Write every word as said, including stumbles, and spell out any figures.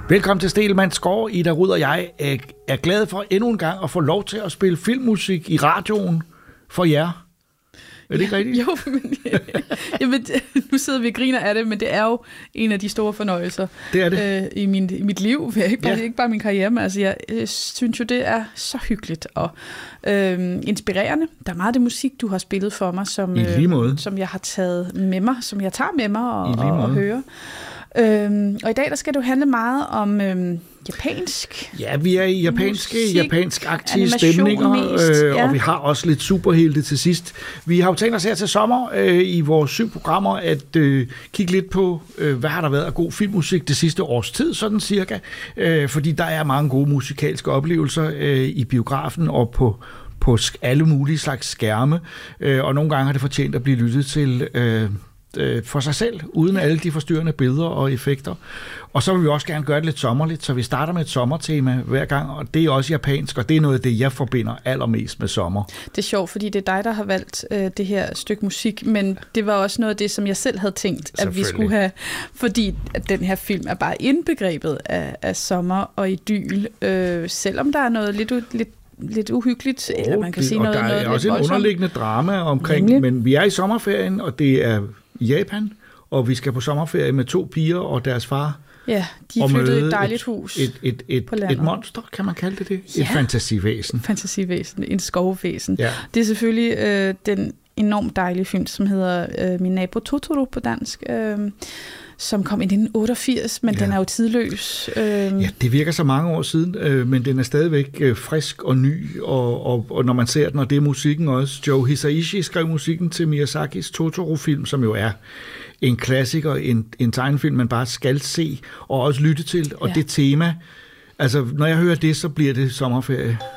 Velkommen til Stegelmanns Score. Ida Rud og jeg er glade for endnu en gang at få lov til at spille filmmusik i radioen for jer. Er det ikke rigtigt? Jo, men, jamen, nu sidder vi og griner af det, men det er jo en af de store fornøjelser det er det. Øh, i, min, i mit liv. Ikke bare, ja. ikke bare min karriere, men altså, jeg, jeg synes jo, det er så hyggeligt og øh, inspirerende. Der er meget af det musik, du har spillet for mig, som, øh, som jeg har taget med mig, som jeg tager med mig og, og, og hører. Øhm, og i dag der skal du handle meget om øhm, japansk. Ja, vi er i japanske, japansk-aktive stemninger, mest, øh, ja. og vi har også lidt superhelte til sidst. Vi har jo tænkt os her til sommer øh, i vores syv programmer at øh, kigge lidt på, øh, hvad har der været af god filmmusik det sidste års tid, sådan cirka. Øh, fordi der er mange gode musikalske oplevelser øh, i biografen og på på alle mulige slags skærme, øh, og nogle gange har det fortjent at blive lyttet til øh, for sig selv, uden alle de forstyrrende billeder og effekter. Og så vil vi også gerne gøre det lidt sommerligt, så vi starter med et sommertema hver gang, og det er også japansk, og det er noget af det, jeg forbinder allermest med sommer. Det er sjovt, fordi det er dig, der har valgt øh, det her stykke musik, men det var også noget af det, som jeg selv havde tænkt, at vi skulle have, fordi at den her film er bare indbegrebet af, af sommer og idyl, øh, selvom der er noget lidt, lidt lidt uhyggeligt, oh, eller man kan det, sige noget, noget lidt voldsomt. Og der er også en underliggende drama omkring, Nemlig. men vi er i sommerferien, og det er i Japan, og vi skal på sommerferie med to piger og deres far. Ja, de er flyttet i et dejligt et, hus et, et, et, på landet. Et monster, kan man kalde det det? Ja. Et fantasivæsen. Fantasivæsen, en skovvæsen. Ja. Det er selvfølgelig øh, den enormt dejlige film, som hedder øh, Min nabo Totoro på dansk, øh, som kom i nitten otteogfirs, men ja. den er jo tidløs. Øh. Ja, det virker så mange år siden, øh, men den er stadigvæk øh, frisk og ny, og, og, og når man ser den, og det er musikken også. Joe Hisaishi skrev musikken til Miyazakis Totoro-film, som jo er en klassiker, en, en tegnefilm, man bare skal se og også lytte til, og ja. det tema, altså når jeg hører det, så bliver det sommerferie.